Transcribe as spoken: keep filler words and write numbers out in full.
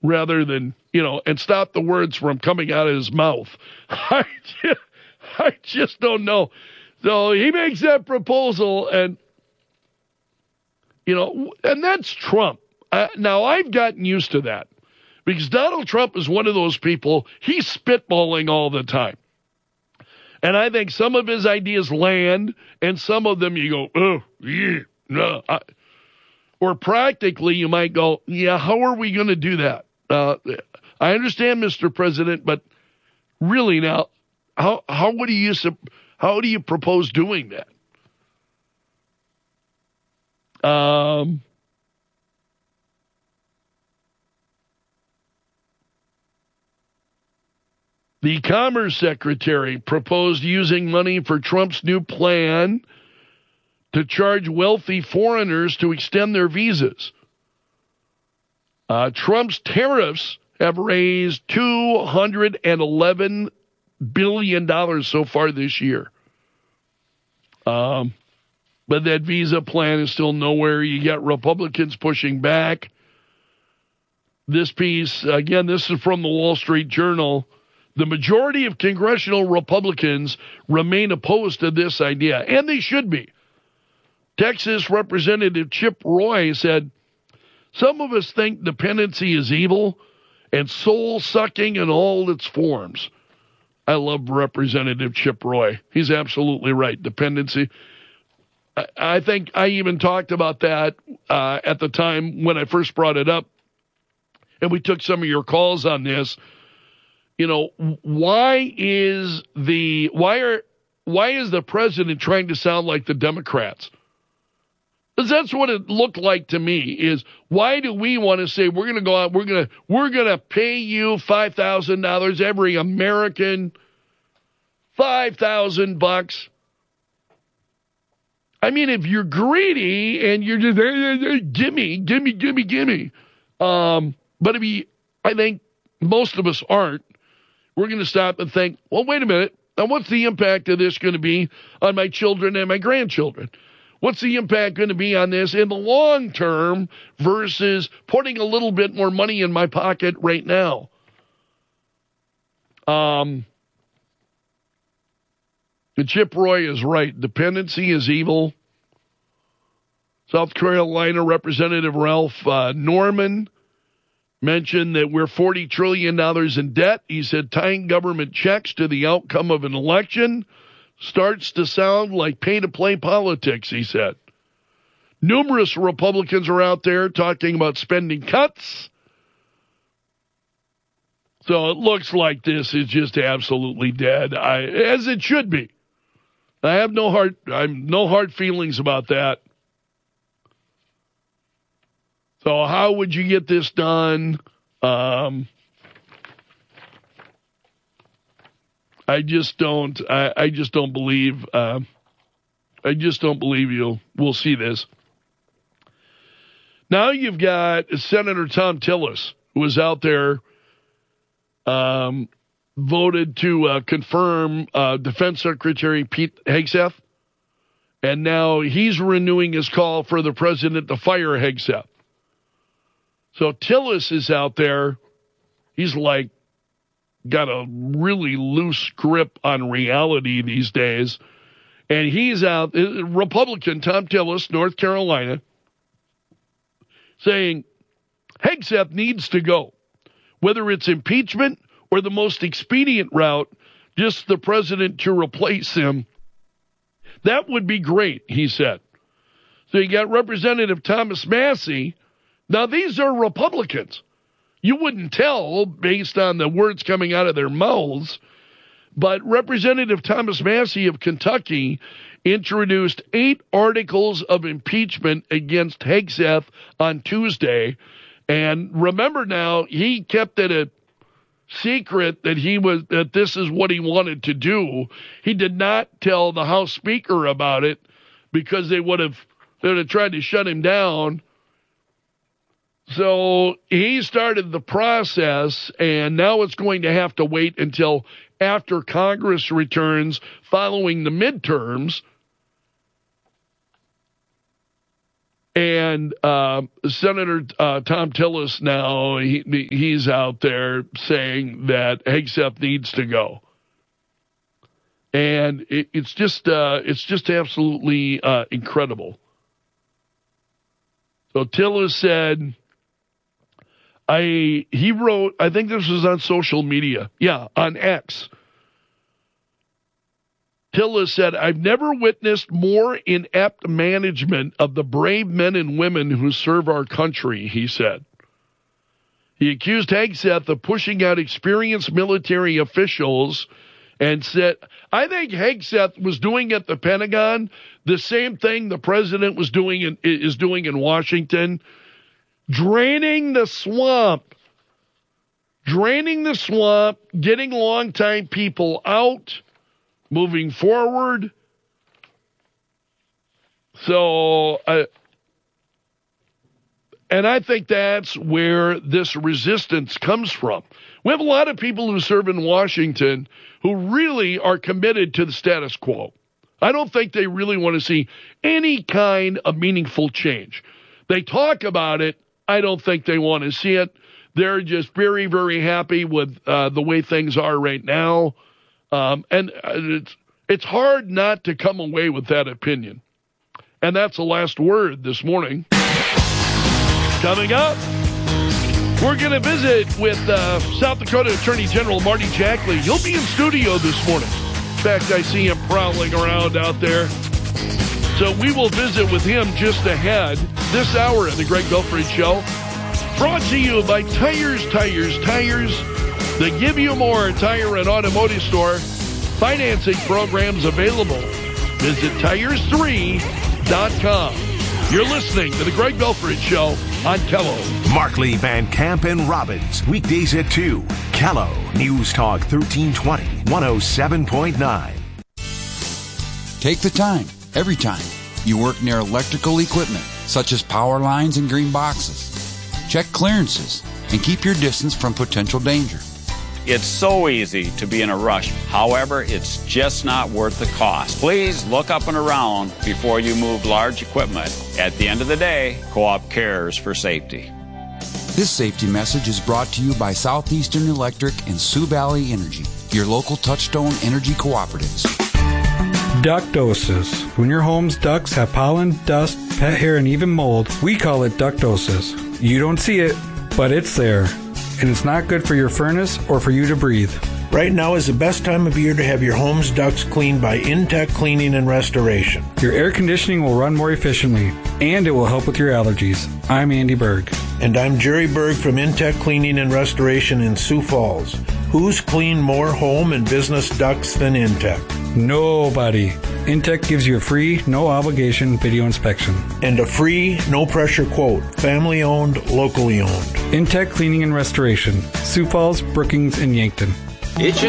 rather than, you know, and stop the words from coming out of his mouth. I just, I just don't know. So he makes that proposal, and, you know, and that's Trump. Uh, now, I've gotten used to that because Donald Trump is one of those people, he's spitballing all the time. And I think some of his ideas land, and some of them you go, oh, yeah, no. I, or practically you might go, yeah, how are we going to do that? Uh, I understand, Mister President, but really now, how how would you how do you propose doing that? Um. The Commerce Secretary proposed using money for Trump's new plan to charge wealthy foreigners to extend their visas. Uh, Trump's tariffs have raised two hundred eleven billion dollars so far this year. Um, but that visa plan is still nowhere. You got Republicans pushing back. This piece, again, this is from the Wall Street Journal. The majority of congressional Republicans remain opposed to this idea, and they should be. Texas Representative Chip Roy said, some of us think dependency is evil and soul-sucking in all its forms. I love Representative Chip Roy. He's absolutely right. Dependency. I, I think I even talked about that uh, at the time when I first brought it up, and we took some of your calls on this. You know, why is the why are why is the president trying to sound like the Democrats? Because that's what it looked like to me. Is why do we want to say we're going to go out, we're going to we're going to pay you five thousand dollars every American, five thousand bucks. I mean, if you're greedy and you're just hey, hey, hey, gimme, gimme, gimme, gimme. Um, but if you, I think most of us aren't. We're going to stop and think, well, wait a minute. Now, what's the impact of this going to be on my children and my grandchildren? What's the impact going to be on this in the long term versus putting a little bit more money in my pocket right now? Um, Chip Roy is right. Dependency is evil. South Carolina Representative Ralph uh, Norman mentioned that we're forty trillion dollars in debt. He said tying government checks to the outcome of an election starts to sound like pay-to-play politics, he said. Numerous Republicans are out there talking about spending cuts. So it looks like this is just absolutely dead, I, as it should be. I have no hard, I'm no hard feelings about that. So how would you get this done? Um, I just don't. I, I just don't believe. Uh, I just don't believe you. We'll see this. Now you've got Senator Thom Tillis, who was out there, um, voted to uh, confirm uh, Defense Secretary Pete Hegseth, and now he's renewing his call for the president to fire Hegseth. So Tillis is out there. He's like got a really loose grip on reality these days. And he's out, Republican Thom Tillis, North Carolina, saying Hegseth needs to go. Whether it's impeachment or the most expedient route, just the president to replace him. That would be great, he said. So you got Representative Thomas Massie. Now, these are Republicans. You wouldn't tell based on the words coming out of their mouths, but Representative Thomas Massie of Kentucky introduced eight articles of impeachment against Hegseth on Tuesday. And remember now, he kept it a secret that he was that this is what he wanted to do. He did not tell the House Speaker about it because they would have they would have tried to shut him down. So he started the process, and now it's going to have to wait until after Congress returns following the midterms. And uh, Senator uh, Tom Tillis now, he, he's out there saying that Hegseth needs to go. And it, it's just uh, it's just absolutely uh, incredible. So Tillis said, I he wrote, I think this was on social media. Yeah, on X. Tillis said, I've never witnessed more inept management of the brave men and women who serve our country, he said. He accused Hegseth of pushing out experienced military officials and said, I think Hegseth was doing at the Pentagon the same thing the president was doing in, is doing in Washington, draining the swamp, draining the swamp, getting longtime people out, moving forward. So, uh, and I think that's where this resistance comes from. We have a lot of people who serve in Washington who really are committed to the status quo. I don't think they really want to see any kind of meaningful change. They talk about it. I don't think they want to see it. They're just very, very happy with uh, the way things are right now. Um, and it's it's hard not to come away with that opinion. And that's the last word this morning. Coming up, we're going to visit with uh, South Dakota Attorney General Marty Jackley. He'll be in studio this morning. In fact, I see him prowling around out there. So we will visit with him just ahead this hour of the Greg Belford Show. Brought to you by Tires, Tires, Tires. They give you more. Tire and Automotive Store. Financing programs available. Visit tires three dot com. You're listening to the Greg Belford Show on Kello. Markley, Van Camp, and Robbins. Weekdays at two. Kello. News Talk thirteen twenty, one oh seven point nine. Take the time, every time, you work near electrical equipment, such as power lines and green boxes. Check clearances and keep your distance from potential danger. It's so easy to be in a rush. However, it's just not worth the cost. Please look up and around before you move large equipment. At the end of the day, Co-op cares for safety. This safety message is brought to you by Southeastern Electric and Sioux Valley Energy, your local Touchstone Energy cooperatives. Ductosis. When your home's ducts have pollen, dust, pet hair, and even mold, we call it ductosis. You don't see it, but it's there. And it's not good for your furnace or for you to breathe. Right now is the best time of year to have your home's ducts cleaned by Intech Cleaning and Restoration. Your air conditioning will run more efficiently, and it will help with your allergies. I'm Andy Berg. And I'm Jerry Berg from Intech Cleaning and Restoration in Sioux Falls. Who's cleaned more home and business ducts than Intech? Nobody. Intech gives you a free, no-obligation video inspection. And a free, no-pressure quote. Family-owned, locally owned. Intech Cleaning and Restoration. Sioux Falls, Brookings, and Yankton. It's just